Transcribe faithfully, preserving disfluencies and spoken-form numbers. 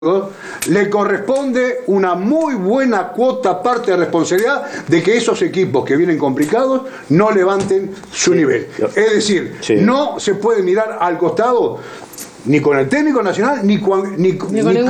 le corresponde una muy buena cuota, parte de responsabilidad de que esos equipos que vienen complicados no levanten su sí. nivel. Es decir, sí. no se puede mirar al costado ni con el técnico nacional ni con, ni, ni con